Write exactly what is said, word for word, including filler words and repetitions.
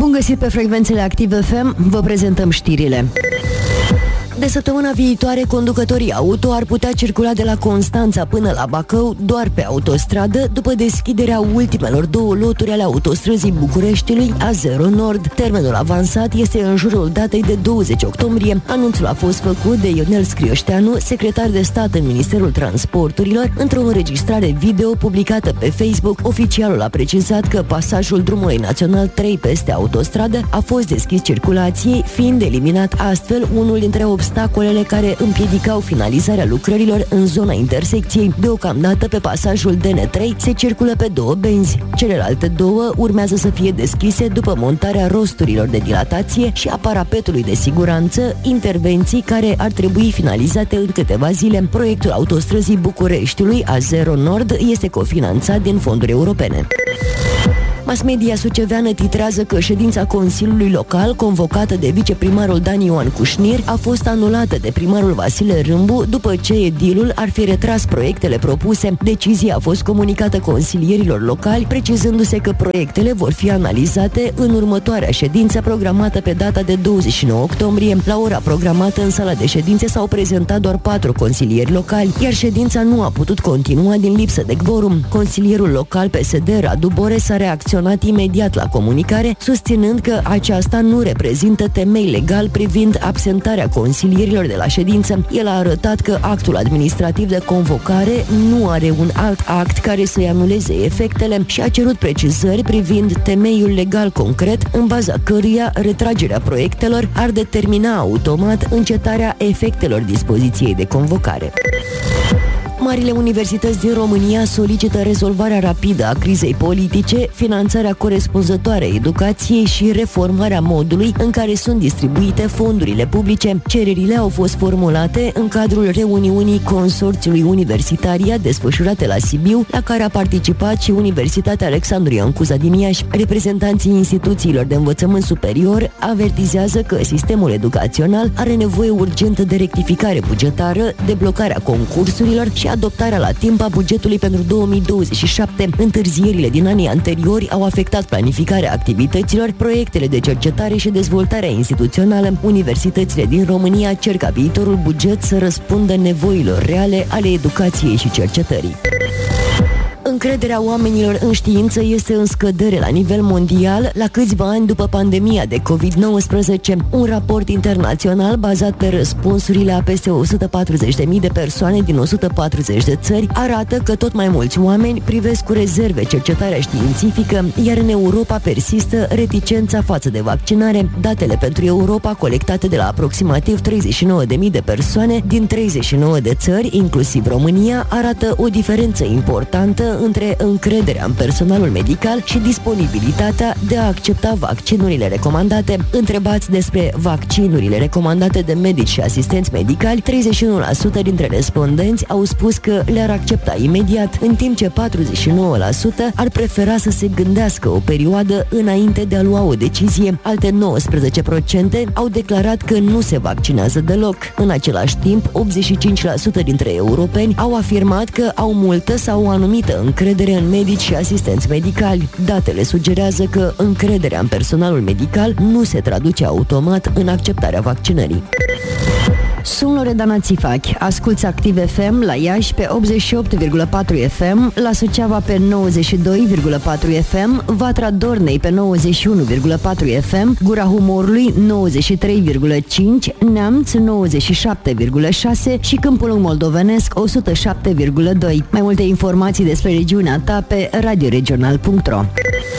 Bun găsit pe frecvențele Active F M, vă prezentăm știrile. De săptămâna viitoare, conducătorii auto ar putea circula de la Constanța până la Bacău doar pe autostradă, după deschiderea ultimelor două loturi ale autostrăzii Bucureștiului, A zero Nord. Termenul avansat este în jurul datei de douăzeci octombrie. Anunțul a fost făcut de Ionel Scrioșteanu, secretar de stat în Ministerul Transporturilor, într-o înregistrare video publicată pe Facebook. Oficialul a precizat că pasajul drumului național trei peste autostradă a fost deschis circulației, fiind eliminat astfel unul dintre obstacolele care împiedicau finalizarea lucrărilor în zona intersecției. Deocamdată pe pasajul D N trei se circulă pe două benzi. Celelalte două urmează să fie deschise după montarea rosturilor de dilatație și a parapetului de siguranță, intervenții care ar trebui finalizate în câteva zile. Proiectul autostrăzii Bucureștiului A zero Nord este cofinanțat din fonduri europene. Mass media suceveană titrează că ședința Consiliului Local, convocată de viceprimarul Dan Ioan Cușnir, a fost anulată de primarul Vasile Râmbu după ce edilul ar fi retras proiectele propuse. Decizia a fost comunicată consilierilor locali, precizându-se că proiectele vor fi analizate în următoarea ședință programată pe data de douăzeci și nouă octombrie. La ora programată în sala de ședințe s-au prezentat doar patru consilieri locali, iar ședința nu a putut continua din lipsă de quorum. Consilierul local P S D, Radu Bores, a reacționat imediat la comunicare, susținând că aceasta nu reprezintă temei legal privind absentarea consilierilor de la ședință. El a arătat că actul administrativ de convocare nu are un alt act care să-i anuleze efectele și a cerut precizări privind temeiul legal concret în baza căruia retragerea proiectelor ar determina automat încetarea efectelor dispoziției de convocare. Marile universități din România solicită rezolvarea rapidă a crizei politice, finanțarea corespunzătoare a educației și reformarea modului în care sunt distribuite fondurile publice. Cererile au fost formulate în cadrul reuniunii Consorțiului Universitaria desfășurate la Sibiu, la care a participat și Universitatea Alexandru Ioan Cuza din Iași. Reprezentanții instituțiilor de învățământ superior avertizează că sistemul educațional are nevoie urgentă de rectificare bugetară, deblocarea concursurilor și adoptarea la timp a bugetului pentru două mii douăzeci și șapte. Întârzierile din anii anteriori au afectat planificarea activităților, proiectele de cercetare și dezvoltarea instituțională. Universitățile din România cer ca viitorul buget să răspundă nevoilor reale ale educației și cercetării. Încrederea oamenilor în știință este în scădere la nivel mondial la câțiva ani după pandemia de covid nouăsprezece. Un raport internațional bazat pe răspunsurile a peste o sută patruzeci de mii de persoane din o sută patruzeci de țări arată că tot mai mulți oameni privesc cu rezerve cercetarea științifică, iar în Europa persistă reticența față de vaccinare. Datele pentru Europa, colectate de la aproximativ treizeci și nouă de mii de persoane din treizeci și nouă de țări, inclusiv România, arată o diferență importantă între încrederea în personalul medical și disponibilitatea de a accepta vaccinurile recomandate. Întrebați despre vaccinurile recomandate de medici și asistenți medicali, treizeci și unu la sută dintre respondenți au spus că le-ar accepta imediat, în timp ce patruzeci și nouă la sută ar prefera să se gândească o perioadă înainte de a lua o decizie. Alte nouăsprezece la sută au declarat că nu se vaccinează deloc. În același timp, optzeci și cinci la sută dintre europeni au afirmat că au multă sau o anumită încredere în medici și asistenți medicali. Datele sugerează că încrederea în personalul medical nu se traduce automat în acceptarea vaccinării. Sunt Loredana Țifachi, asculți Active F M la Iași pe optzeci și opt virgulă patru F M, la Suceava pe nouăzeci și doi virgulă patru F M, Vatra Dornei pe nouăzeci și unu virgulă patru F M, Gura Humorului nouăzeci și trei virgulă cinci, Neamț nouăzeci și șapte virgulă șase și Câmpul Moldovenesc o sută șapte virgulă doi. Mai multe informații despre regiunea ta pe radioregional punct ro.